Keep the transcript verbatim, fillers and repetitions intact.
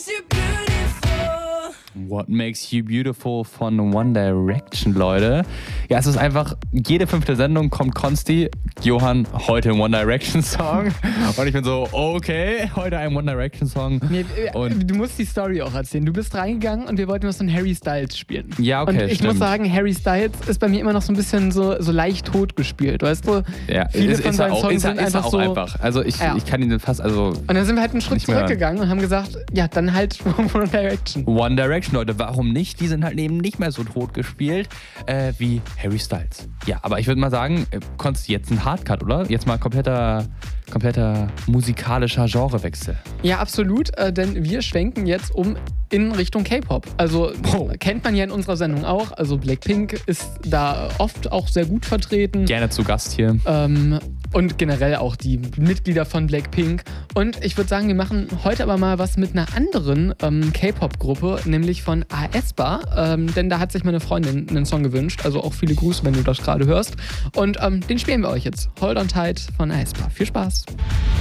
makes you beautiful? What Makes You Beautiful von One Direction, Leute. Ja, es ist einfach, jede fünfte Sendung kommt Konsti, Johann, heute ein One Direction Song. Und ich bin so, okay, heute ein One Direction Song. Nee, und du musst die Story auch erzählen. Du bist reingegangen und wir wollten was von Harry Styles spielen. Ja, okay, Und ich stimmt. muss sagen, Harry Styles ist bei mir immer noch so ein bisschen so, so leicht tot gespielt, weißt du? ja, Viele ist, von ist er seinen auch, Songs ist er, sind ist er einfach auch so... einfach. Also ich, Ja. ich kann ihn fast, also Und dann sind wir halt einen Schritt Nicht mehr. zurückgegangen und haben gesagt, ja, dann halt One Direction. One Direction, Leute, warum nicht? Die sind halt eben nicht mehr so tot gespielt äh, wie Harry Styles. Ja, aber ich würde mal sagen, äh, Konsti, jetzt ein Hardcut, oder? Jetzt mal kompletter, kompletter musikalischer Genrewechsel. Ja, absolut, äh, denn wir schwenken jetzt um in Richtung K-Pop. Also Oh. kennt man ja in unserer Sendung auch. Also Blackpink ist da oft auch sehr gut vertreten. Gerne zu Gast hier. Ähm, und generell auch die Mitglieder von Blackpink. Und ich würde sagen, wir machen heute aber mal was mit einer anderen ähm, K-Pop-Gruppe, nämlich von aespa. Ähm, denn da hat sich meine Freundin einen Song gewünscht. Also auch viele Grüße, wenn du das gerade hörst. Und ähm, den spielen wir euch jetzt. Hold on Tight von aespa. Viel Spaß.